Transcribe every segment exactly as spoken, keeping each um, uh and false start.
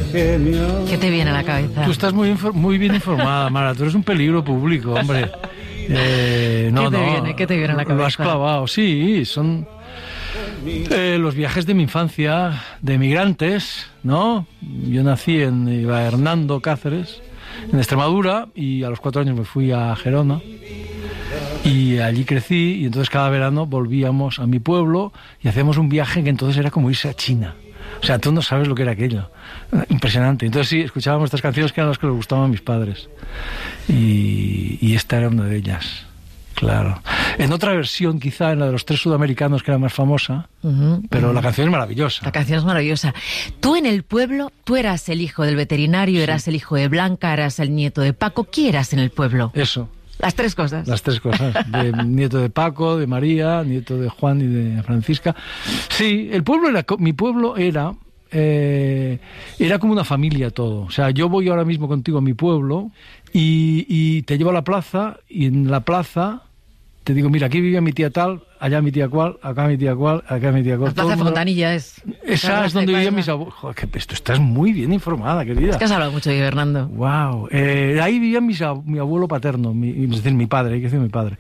¿Qué te viene a la cabeza? Tú estás muy, muy bien informada, Mara. Tú eres un peligro público, hombre. Eh, no, ¿Qué te no, viene? ¿Qué te viene a la cabeza? Lo has clavado, sí. Son eh, los viajes de mi infancia, de emigrantes, ¿no? Yo nací en iba Hernando Cáceres, en Extremadura, y a los cuatro años me fui a Gerona. Y allí crecí, y entonces cada verano volvíamos a mi pueblo y hacíamos un viaje que entonces era como irse a China. O sea, tú no sabes lo que era aquello. Impresionante. Entonces sí, escuchábamos estas canciones que eran las que les gustaban a mis padres. Y, y esta era una de ellas, claro. En otra versión, quizá en la de los tres sudamericanos, que era más famosa, uh-huh, pero uh-huh. La canción es maravillosa. La canción es maravillosa. Tú en el pueblo, tú eras el hijo del veterinario, sí. Eras el hijo de Blanca, eras el nieto de Paco. ¿Quién eras en el pueblo? Eso. Las tres cosas. Las tres cosas. De, nieto de Paco, de María, nieto de Juan y de Francisca. Sí, el pueblo era, mi pueblo era, eh, era como una familia todo. O sea, yo voy ahora mismo contigo a mi pueblo y, y te llevo a la plaza, y en la plaza te digo, mira, aquí vivía mi tía tal, allá mi tía cual, acá mi tía cual, acá mi tía cual. La plaza mundo... Fontanilla es... Esa es donde vivían mis abuelos. Joder, que esto estás muy bien informada, querida. Es que has hablado mucho de Fernando. Wow. Eh, ahí vivía mis, mi abuelo paterno, mi, es decir, mi padre, hay que decir mi padre.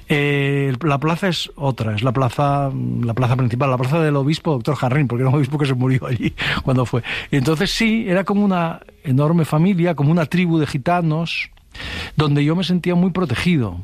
Eh, la plaza es otra, es la plaza, la plaza principal, la plaza del obispo doctor Jarrín, porque era un obispo que se murió allí cuando fue. Y entonces sí, era como una enorme familia, como una tribu de gitanos, donde yo me sentía muy protegido.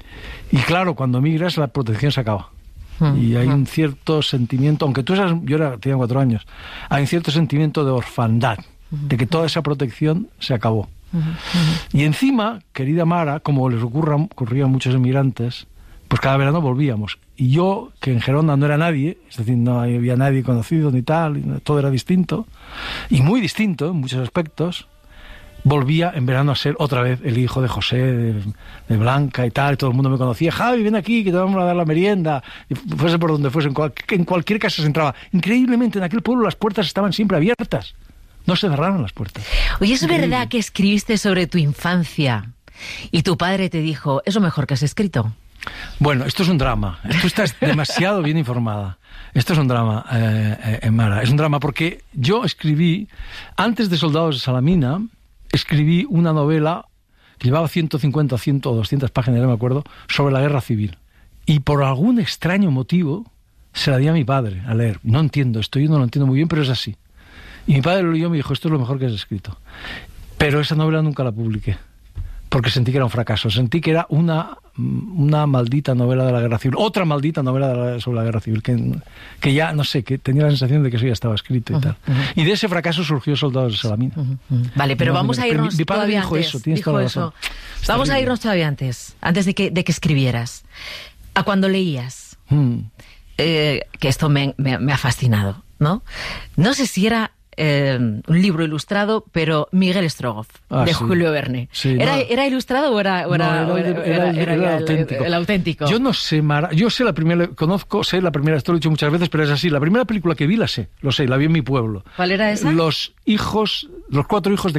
Y claro, cuando migras la protección se acaba. Mm, y hay mm. un cierto sentimiento, aunque tú eras, yo era, tenía cuatro años, hay un cierto sentimiento de orfandad, mm. de que toda esa protección se acabó. Mm, mm. Y encima, querida Mara, como les ocurra, ocurría a muchos emigrantes, pues cada verano volvíamos. Y yo, que en Gerona no era nadie, es decir, no había nadie conocido ni tal, todo era distinto, y muy distinto en muchos aspectos, volvía en verano a ser otra vez el hijo de José, de, de Blanca y tal, y todo el mundo me conocía. Javi, ven aquí, que te vamos a dar la merienda. Y fuese por donde fuese, en, cual, en cualquier casa se entraba. Increíblemente, en aquel pueblo las puertas estaban siempre abiertas. No se cerraron las puertas. Oye, ¿es Increíble. verdad que escribiste sobre tu infancia y tu padre te dijo, es lo mejor que has escrito? Bueno, esto es un drama. Tú estás demasiado bien informada. Esto es un drama, eh, eh, Mara. Es un drama porque yo escribí, antes de Soldados de Salamina, escribí una novela que llevaba ciento cincuenta, cien o doscientas páginas, no me acuerdo, sobre la guerra civil. Y por algún extraño motivo se la di a mi padre a leer. No entiendo esto, yo no lo entiendo muy bien, pero es así. Y mi padre lo leyó y me dijo, esto es lo mejor que has escrito. Pero esa novela nunca la publiqué, porque sentí que era un fracaso. Sentí que era una, una maldita novela de la guerra civil. Otra maldita novela de la, sobre la guerra civil, que, que ya, no sé, que tenía la sensación de que eso ya estaba escrito y uh-huh, tal. Uh-huh. Y de ese fracaso surgió Soldados de Salamina. Uh-huh, uh-huh. Vale, pero no, vamos a irnos mi, mi padre todavía dijo antes. Eso, tienes dijo toda la eso. razón. Vamos a irnos todavía antes, antes de que, de que escribieras. A cuando leías, mm. eh, que esto me, me, me ha fascinado, ¿no? No sé si era... Eh, un libro ilustrado, pero Miguel Strogoff, ah, de sí. Julio Verne. Sí, ¿Era, no. ¿Era ilustrado o era, o era, no, era, era, era, era, era, era el, auténtico. El, el auténtico? Yo no sé, Mara, yo sé la primera, conozco, sé la primera, esto lo he dicho muchas veces, pero es así, la primera película que vi la sé, lo sé, la vi en mi pueblo. ¿Cuál era esa? Los hijos, los cuatro hijos de